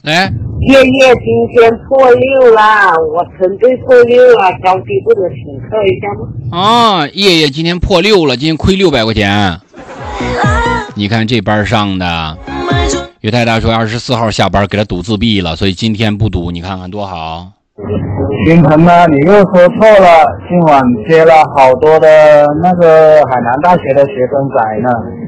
来， 爷爷今天破6了，我成队破6了，高低不能请客一下吗？ 啊，爷爷今天破6了，今天亏600块钱。你看这班上的岳太太说24号下班给他赌自闭了，所以今天不赌，你看看多好。 云鹏啊，你又说错了，今晚接了好多的那个海南大学的学生仔呢。